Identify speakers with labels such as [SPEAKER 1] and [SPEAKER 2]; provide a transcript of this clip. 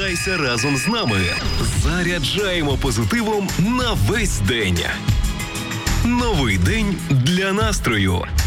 [SPEAKER 1] Надихайся разом з нами. Заряджаємо позитивом на весь день. Новий день для настрою.